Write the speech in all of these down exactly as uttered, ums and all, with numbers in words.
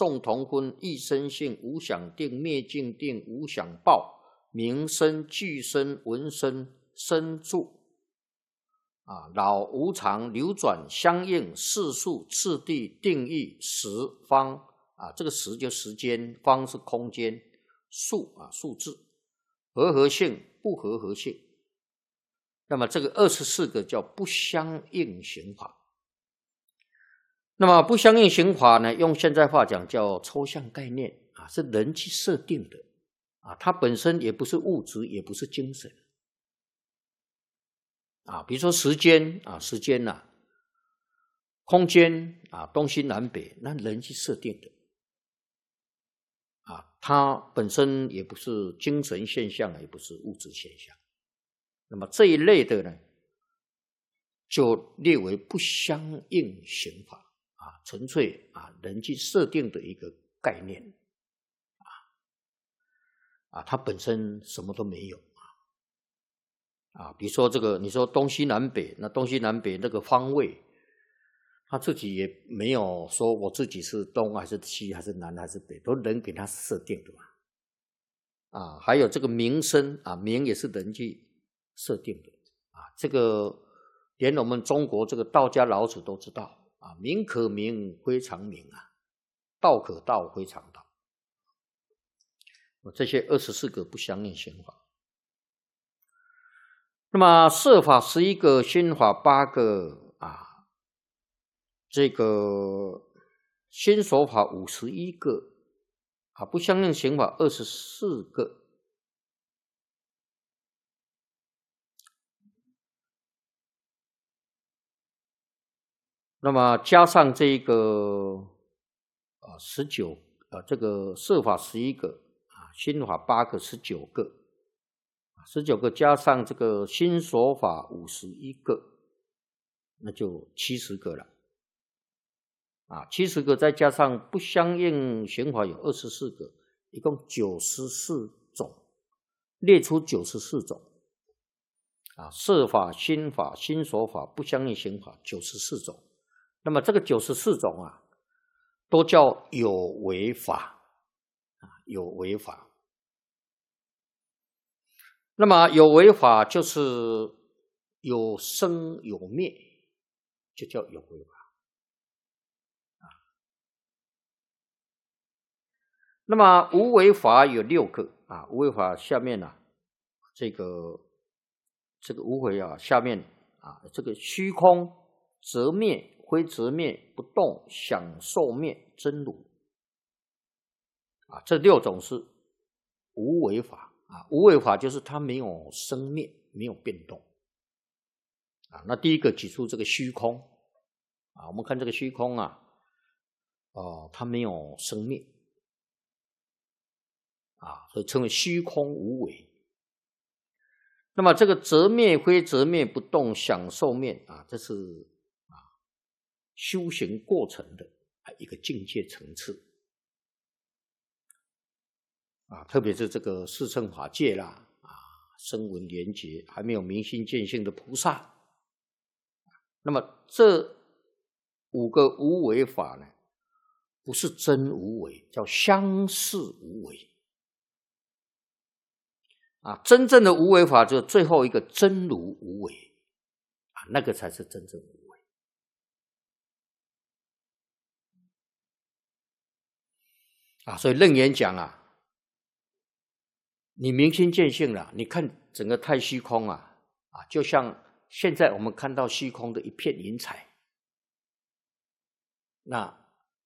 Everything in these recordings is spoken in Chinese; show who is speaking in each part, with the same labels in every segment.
Speaker 1: 众同分，一生性，无想定，灭尽定，无想报，名生、俱生、闻生、生住。啊，老无常，流转相应，世数次第定义时方啊，这个时就时间，方是空间，数啊数字，和合性不和合性。那么这个二十四个叫不相应行法。那么不相应行法呢，用现在话讲叫抽象概念啊，是人去设定的啊，它本身也不是物质，也不是精神。啊，比如说时间啊，时间呐、啊，空间啊，东西南北，那人去设定的啊，它本身也不是精神现象，也不是物质现象。那么这一类的呢，就列为不相应行法啊，纯粹啊人去设定的一个概念啊啊，它本身什么都没有。啊，比如说这个，你说东西南北，那东西南北那个方位，他自己也没有说我自己是东还是西还是南还是北，都人给他设定的嘛。啊，还有这个名声啊，名也是人去设定的啊。这个连我们中国这个道家老子都知道啊，名可名，非常名啊；道可道，非常道。这些二十四个不相应行法。那么色法十一个，心法八个啊，这个心所法五十一个啊，不相应行法二十四个。那么加上这个啊十九啊，这个色法十一个啊，心法八个，十九个。十九个加上这个心所法五十一个，那就七十个了啊，七十个再加上不相应行法有二十四个，一共九十四种，列出九十四种啊，色法、心法、心所法、不相应行法九十四种。那么这个九十四种啊，都叫有为法啊，有为法。那么有为法就是有生有灭，就叫有为法啊。那么无为法有六个啊，无为法下面呢、啊，这个这个无为啊，下面啊，这个虚空、则灭、非则灭、不动、享受灭、真如啊，这六种是无为法。啊，无为法就是它没有生灭，没有变动啊。那第一个举出这个虚空啊，我们看这个虚空啊，哦，它没有生灭啊，所以称为虚空无为。那么这个则灭、非则灭、不动、享受灭啊，这是啊修行过程的一个境界层次。啊，特别是这个四乘法界啦，啊，声闻缘觉还没有明心见性的菩萨，那么这五个无为法呢，不是真无为，叫相似无为。啊，真正的无为法就是最后一个真如无为，啊，那个才是真正无为。啊，所以楞严讲啊。你明心见性了，你看整个太虚空啊，啊，就像现在我们看到虚空的一片云彩，那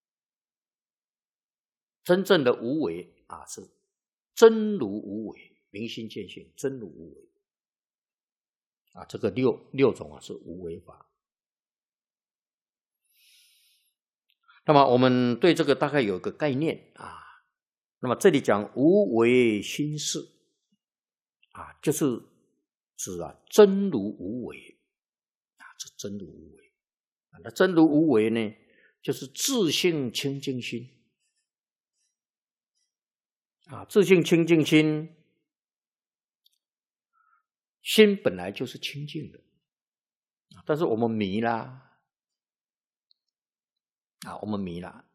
Speaker 1: 真正的无为啊，是真如无为，明心见性，真如无为啊，这个六六种啊是无为法。那么我们对这个大概有个概念啊。那么这里讲无为心事啊，就是指啊真如无为啊，这真如无为啊。那真如无为呢，就是自性清净心啊，自性清净心，心本来就是清净的，但是我们迷啦啊，我们迷啦